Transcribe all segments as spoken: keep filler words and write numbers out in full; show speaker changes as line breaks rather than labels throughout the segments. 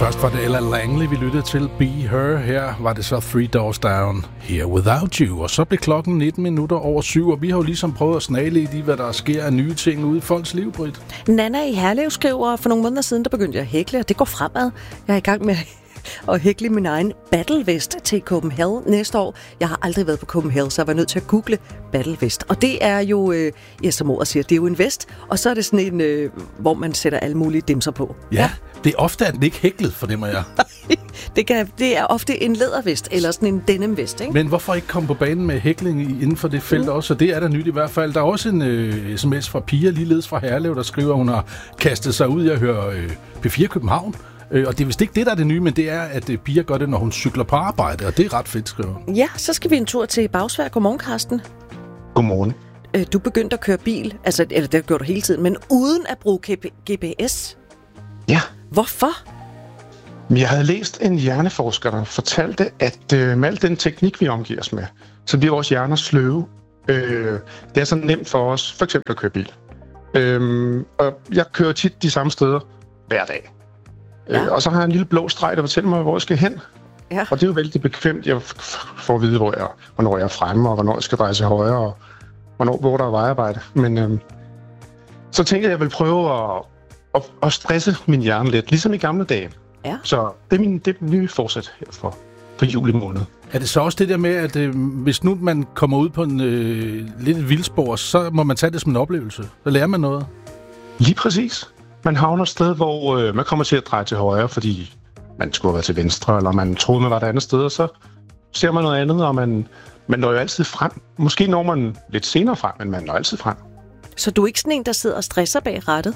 Først var det Ella Langley, vi lyttede til. Be Her. Her var det så Three Doors Down, Here Without You. Og så blev klokken nitten minutter over syv, og vi har jo ligesom prøvet at snage lidt i, hvad der sker af nye ting ude i folks liv, Britt.
Nana i Herlev skriver, for nogle måneder siden, der begyndte jeg at hækle, og det går fremad. Jeg er i gang med at hækle min egen battlevest til Copenhagen næste år. Jeg har aldrig været på Copenhagen, så jeg var nødt til at google battlevest. Og det er jo, øh, ja, som ordet siger, det er jo en vest, og så er det sådan en, øh, hvor man sætter alle mulige dimser på.
Ja, ja. Det er ofte, at den ikke hæklet, fornemmer jeg.
det, kan, det er ofte en lædervest, eller sådan en denimvest, ikke?
Men hvorfor ikke komme på banen med hækling inden for det felt mm. også? Så det er der nyt i hvert fald. Der er også en øh, sms fra Pia, ligeledes fra Herlev, der skriver, at hun har kastet sig ud i at høre øh, P fire København. Øh, og det er vist ikke det, der er det nye, men det er, at øh, Pia gør det, når hun cykler på arbejde, og det er ret fedt, skriver hun.
Ja, så skal vi en tur til Bagsværd. Godmorgen, Karsten.
Godmorgen.
Øh, du begyndte at køre bil, altså, eller det gjorde du hele tiden, men uden at bruge G P S.
Ja.
Hvorfor?
Jeg havde læst en hjerneforsker, der fortalte, at øh, med al den teknik, vi omgiver os med, så bliver vores hjerner sløve. Øh, det er så nemt for os, for eksempel at køre bil. Øh, og jeg kører tit de samme steder hver dag. Ja. Øh, og så har jeg en lille blå streg, der fortæller mig, hvor jeg skal hen.
Ja.
Og det er jo vældig bekvemt, jeg får at vide, hvor jeg, hvornår jeg er fremme, og hvornår jeg skal dreje til højre, og hvornår, hvor der er vejarbejde. Men øh, så tænkte jeg, at jeg vil prøve at, at, at stresse min hjerne lidt, ligesom i gamle dage.
Ja.
Så det er min det er nye forsæt her for, for juli måned.
Er det så også det der med, at øh, hvis nu man kommer ud på en øh, lidt et vildspor, så må man tage det som en oplevelse? Så lærer man noget?
Lige præcis. Man havner et sted, hvor øh, man kommer til at dreje til højre, fordi man skulle have været til venstre, eller man troede, man var et andet sted, og så ser man noget andet, og man, man når jo altid frem. Måske når man lidt senere frem, men man når altid frem.
Så du er ikke sådan en, der sidder og stresser bag rattet?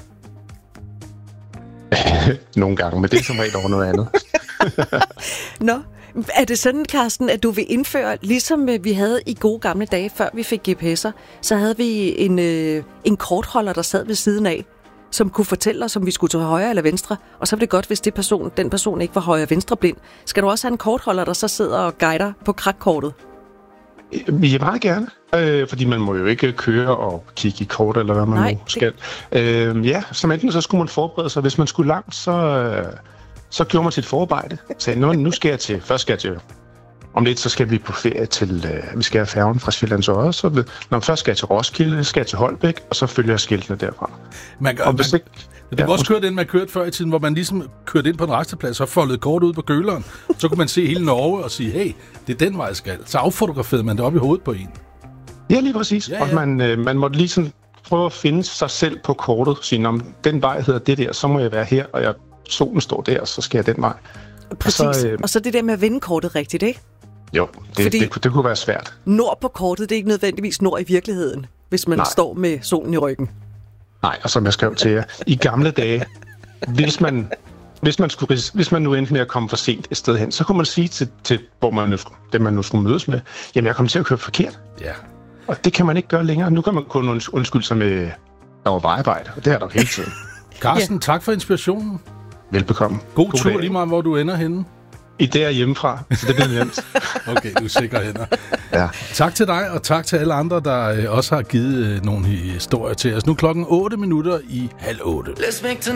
Nogle gange, men det er som regel over noget andet.
Nå, er det sådan, Karsten, at du vil indføre, ligesom vi havde i gode gamle dage, før vi fik G P S'er, så havde vi en, øh, en kortholder, der sad ved siden af, som kunne fortælle os, om vi skulle til højre eller venstre, og så var det godt, hvis det person, den person ikke var højre-venstre blind. Skal du også have en kortholder, der så sidder og guider på krakkortet?
Ja, meget gerne. Øh, fordi man må jo ikke køre og kigge i kort, eller hvad man
Nej,
nu skal. Det... Øh, ja, som enten så skulle man forberede sig. Hvis man skulle langt, så, øh, så gjorde man sit forarbejde. Så nu, nu skal jeg til, først skal jeg til, om lidt, så skal vi på ferie til, øh, vi skal have færgen fra Sjælland så også. Så, når først skal jeg til Roskilde, skal jeg til Holbæk, og så følger jeg skiltene derfra.
Man kan, man, ikke, du kan ja, også køre den, man kørte før i tiden, hvor man ligesom kørte ind på en resteplads og foldede kort ud på gøleren. Så kunne man se hele Norge og sige, hey, det er den vej, jeg skal. Så affotograferede man det op i hovedet på en.
Ja, lige præcis. Ja, ja. Og man, øh, man måtte lige sådan prøve at finde sig selv på kortet. Sige, om den vej hedder det der, så må jeg være her, og jeg, solen står der, så skal jeg den vej.
Præcis. Og så, øh, og så det der med at vende kortet rigtigt, ikke?
Jo, det, det, det, det kunne være svært.
Nord på kortet, det er ikke nødvendigvis nord i virkeligheden, hvis man Nej. står med solen i ryggen.
Nej, og som jeg skrev til jer, i gamle dage, hvis man, hvis man, skulle, hvis man nu endte med at komme for sent et sted hen, så kunne man sige til, til hvor man nu, det man nu skulle mødes med, jamen jeg kommer til at køre forkert.
Ja.
Og det kan man ikke gøre længere. Nu kan man kun undskylde sig med over vejarbejde, og det er der jo hele tiden.
Carsten, ja. Tak for inspirationen.
Velbekomme.
God, God tur dag. Lige meget, hvor du ender henne.
I der hjemmefra, så det bliver nemt.
Okay, du er sikker hænder.
Ja.
Tak til dig, og tak til alle andre, der øh, også har givet øh, nogle historier til os. Nu klokken otte minutter i halv otte.